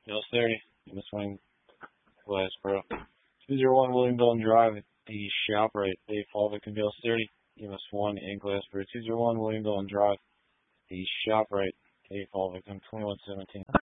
Hills 30, Miss Wing, Glassboro. 201 William Dillon Drive, the ShopRite, Dave Falvick and Hills 30, US 1 in Glassboro. 201 William Dillon Drive, the ShopRite, Dave Falvick, 2117.